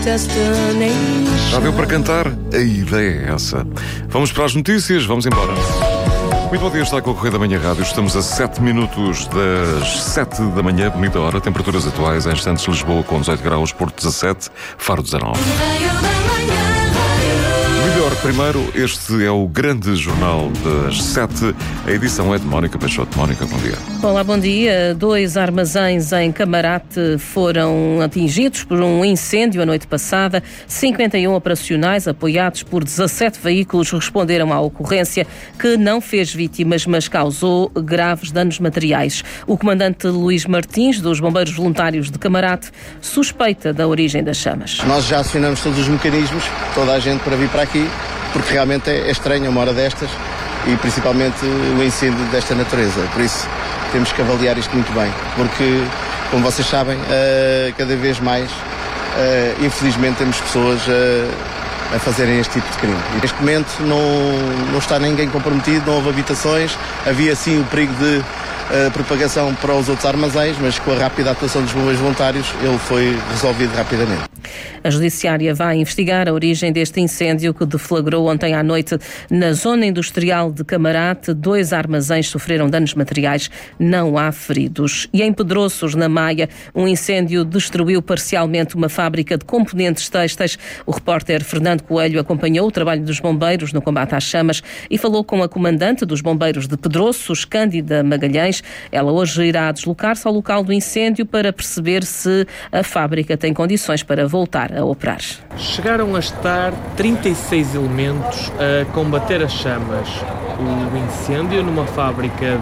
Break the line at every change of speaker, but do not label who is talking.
Já deu para cantar? A ideia é essa. Vamos para as notícias, vamos embora. Muito bom dia, está com o Correio da Manhã Rádio. Estamos a 7 minutos das 7 da manhã, bonita hora. Temperaturas atuais, em instantes Lisboa com 18 graus, Porto 17, Faro 19. Melhor, primeiro, este é o grande jornal das 7. A edição é de Mónica Peixoto. Mónica, bom dia.
Olá, bom dia. 2 armazéns em Camarate foram atingidos por um incêndio a noite passada. 51 operacionais, apoiados por 17 veículos, responderam à ocorrência, que não fez vítimas, mas causou graves danos materiais. O comandante Luís Martins, dos Bombeiros Voluntários de Camarate, suspeita da origem das chamas.
Nós já acionamos todos os mecanismos, toda a gente para vir para aqui, porque realmente é estranho uma hora destas e principalmente o incêndio desta natureza. Por isso temos que avaliar isto muito bem, porque, como vocês sabem, cada vez mais, infelizmente, temos pessoas a fazerem este tipo de crime. E neste momento não está ninguém comprometido, não houve habitações, havia sim o perigo de propagação para os outros armazéns, mas com a rápida atuação dos bombeiros voluntários ele foi resolvido rapidamente.
A Judiciária vai investigar a origem deste incêndio que deflagrou ontem à noite na zona industrial de Camarate. 2 armazéns sofreram danos materiais, não há feridos. E em Pedroços, na Maia, um incêndio destruiu parcialmente uma fábrica de componentes têxteis. O repórter Fernando Coelho acompanhou o trabalho dos bombeiros no combate às chamas e falou com a comandante dos bombeiros de Pedroços, Cândida Magalhães. Ela hoje irá deslocar-se ao local do incêndio para perceber se a fábrica tem condições para voltar a operar.
Chegaram a estar 36 elementos a combater as chamas. O incêndio numa fábrica